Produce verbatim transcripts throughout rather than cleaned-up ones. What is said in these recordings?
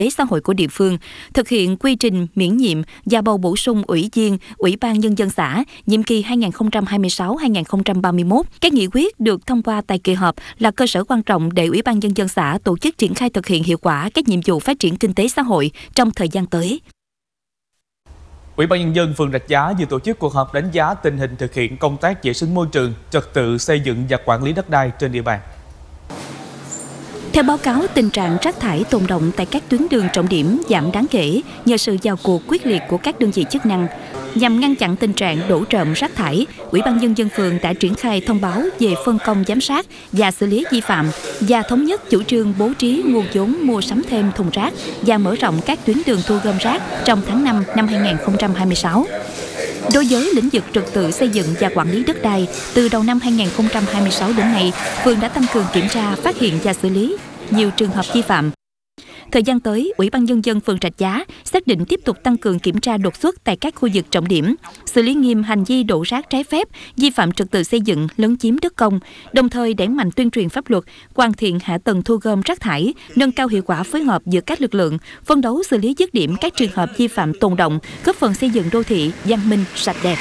xã hội của địa phương, thực hiện quy trình miễn nhiệm và bầu bổ sung ủy viên Ủy ban Nhân dân xã nhiệm kỳ hai nghìn không trăm hai mươi sáu đến hai nghìn không trăm ba mươi mốt. Các nghị quyết được thông qua tại kỳ họp là cơ sở quan trọng để Ủy ban Nhân dân xã tổ chức triển khai thực hiện hiệu quả các nhiệm vụ phát triển kinh tế xã hội trong thời gian tới. Ủy ban Nhân dân phường Rạch Giá vừa tổ chức cuộc họp đánh giá tình hình thực hiện công tác vệ sinh môi trường, trật tự xây dựng và quản lý đất đai trên địa bàn. Theo báo cáo, tình trạng rác thải tồn đọng tại các tuyến đường trọng điểm giảm đáng kể nhờ sự vào cuộc quyết liệt của các đơn vị chức năng. Nhằm ngăn chặn tình trạng đổ trộm rác thải, Ủy ban Nhân dân phường đã triển khai thông báo về phân công giám sát và xử lý vi phạm và thống nhất chủ trương bố trí nguồn vốn mua sắm thêm thùng rác và mở rộng các tuyến đường thu gom rác trong tháng năm năm hai nghìn không trăm hai mươi sáu. Đối với lĩnh vực trật tự xây dựng và quản lý đất đai, từ đầu năm hai nghìn không trăm hai mươi sáu đến nay, phường đã tăng cường kiểm tra, phát hiện và xử lý nhiều trường hợp vi phạm. Thời gian tới, Ủy ban Nhân dân phường Rạch Giá xác định tiếp tục tăng cường kiểm tra đột xuất tại các khu vực trọng điểm, xử lý nghiêm hành vi đổ rác trái phép, vi phạm trật tự xây dựng, lấn chiếm đất công, đồng thời đẩy mạnh tuyên truyền pháp luật, hoàn thiện hạ tầng thu gom rác thải, nâng cao hiệu quả phối hợp giữa các lực lượng, phấn đấu xử lý dứt điểm các trường hợp vi phạm tồn đọng, góp phần xây dựng đô thị văn minh, sạch đẹp.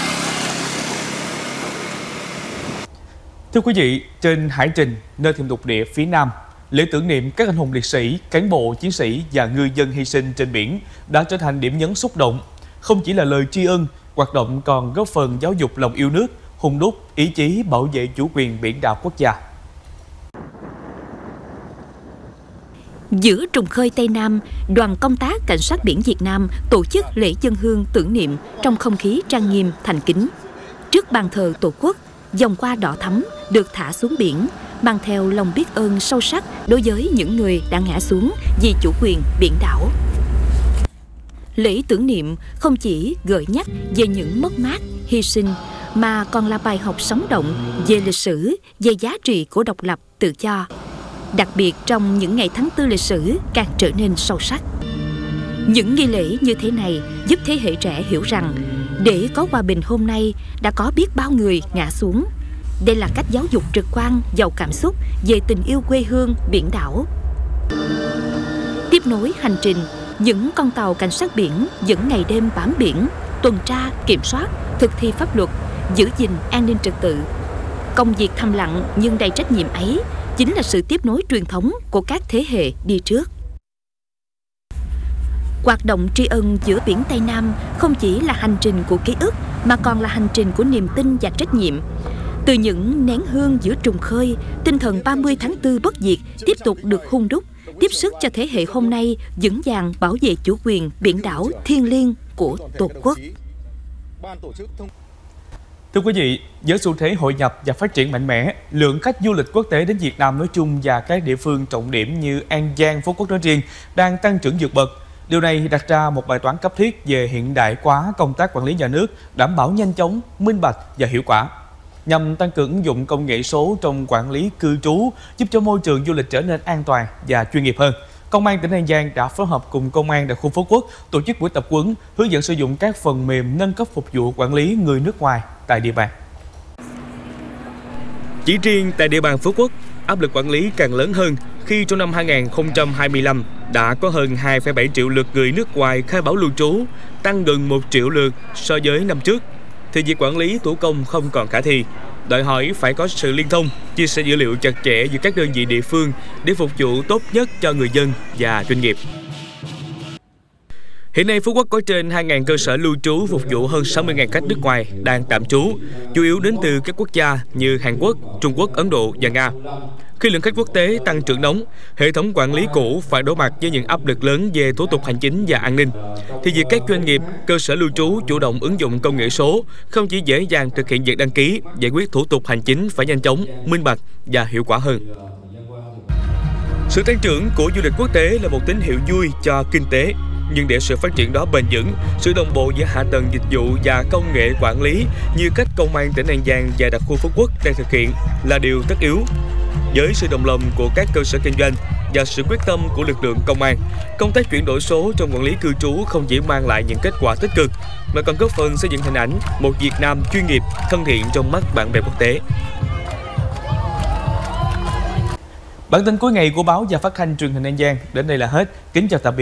Thưa quý vị, trên hải trình nơi thềm lục địa phía Nam, lễ tưởng niệm các anh hùng liệt sĩ, cán bộ, chiến sĩ và ngư dân hy sinh trên biển đã trở thành điểm nhấn xúc động. Không chỉ là lời tri ân, hoạt động còn góp phần giáo dục lòng yêu nước, hung đúc ý chí bảo vệ chủ quyền biển đảo quốc gia. Giữa trùng khơi Tây Nam, đoàn công tác Cảnh sát biển Việt Nam tổ chức lễ dâng hương tưởng niệm trong không khí trang nghiêm, thành kính. Trước bàn thờ Tổ quốc, dòng hoa đỏ thắm được thả xuống biển, mang theo lòng biết ơn sâu sắc đối với những người đã ngã xuống vì chủ quyền biển đảo. Lễ tưởng niệm không chỉ gợi nhắc về những mất mát, hy sinh, mà còn là bài học sống động về lịch sử, về giá trị của độc lập, tự do. Đặc biệt trong những ngày tháng tư lịch sử càng trở nên sâu sắc. Những nghi lễ như thế này giúp thế hệ trẻ hiểu rằng để có hòa bình hôm nay đã có biết bao người ngã xuống. Đây là cách giáo dục trực quan, giàu cảm xúc về tình yêu quê hương, biển đảo. Tiếp nối hành trình, những con tàu cảnh sát biển vẫn ngày đêm bám biển, tuần tra, kiểm soát, thực thi pháp luật, giữ gìn an ninh trật tự. Công việc thầm lặng nhưng đầy trách nhiệm ấy chính là sự tiếp nối truyền thống của các thế hệ đi trước. Hoạt động tri ân giữa biển Tây Nam không chỉ là hành trình của ký ức mà còn là hành trình của niềm tin và trách nhiệm. Từ những nén hương giữa trùng khơi, tinh thần ba mươi tháng tư bất diệt tiếp tục được hun đúc, tiếp sức cho thế hệ hôm nay vững vàng bảo vệ chủ quyền biển đảo thiêng liêng của Tổ quốc. Thưa quý vị, với xu thế hội nhập và phát triển mạnh mẽ, lượng khách du lịch quốc tế đến Việt Nam nói chung và các địa phương trọng điểm như An Giang, Phú Quốc nói riêng đang tăng trưởng vượt bậc. Điều này đặt ra một bài toán cấp thiết về hiện đại hóa công tác quản lý nhà nước, đảm bảo nhanh chóng, minh bạch và hiệu quả. Nhằm tăng cường ứng dụng công nghệ số trong quản lý cư trú, giúp cho môi trường du lịch trở nên an toàn và chuyên nghiệp hơn, Công an tỉnh An Giang đã phối hợp cùng Công an đặc khu Phú Quốc tổ chức buổi tập huấn hướng dẫn sử dụng các phần mềm nâng cấp phục vụ quản lý người nước ngoài tại địa bàn. Chỉ riêng tại địa bàn Phú Quốc, áp lực quản lý càng lớn hơn khi trong năm hai nghìn không trăm hai mươi lăm đã có hơn hai phẩy bảy triệu lượt người nước ngoài khai báo lưu trú, tăng gần một triệu lượt so với năm trước. Thì việc quản lý thủ công không còn khả thi, đòi hỏi phải có sự liên thông, chia sẻ dữ liệu chặt chẽ giữa các đơn vị địa phương để phục vụ tốt nhất cho người dân và doanh nghiệp. Hiện nay Phú Quốc có trên hai nghìn cơ sở lưu trú phục vụ hơn sáu mươi nghìn khách nước ngoài đang tạm trú, chủ yếu đến từ các quốc gia như Hàn Quốc, Trung Quốc, Ấn Độ và Nga. Khi lượng khách quốc tế tăng trưởng nóng, hệ thống quản lý cũ phải đối mặt với những áp lực lớn về thủ tục hành chính và an ninh. Thì việc các doanh nghiệp, cơ sở lưu trú chủ động ứng dụng công nghệ số không chỉ dễ dàng thực hiện việc đăng ký, giải quyết thủ tục hành chính phải nhanh chóng, minh bạch và hiệu quả hơn. Sự tăng trưởng của du lịch quốc tế là một tín hiệu vui cho kinh tế. Nhưng để sự phát triển đó bền vững, sự đồng bộ giữa hạ tầng dịch vụ và công nghệ quản lý như cách Công an tỉnh An Giang và đặc khu Phú Quốc đang thực hiện là điều tất yếu. Với sự đồng lòng của các cơ sở kinh doanh và sự quyết tâm của lực lượng công an, công tác chuyển đổi số trong quản lý cư trú không chỉ mang lại những kết quả tích cực, mà còn góp phần xây dựng hình ảnh một Việt Nam chuyên nghiệp, thân thiện trong mắt bạn bè quốc tế. Bản tin cuối ngày của báo và phát thanh truyền hình An Giang đến đây là hết. Kính chào tạm biệt.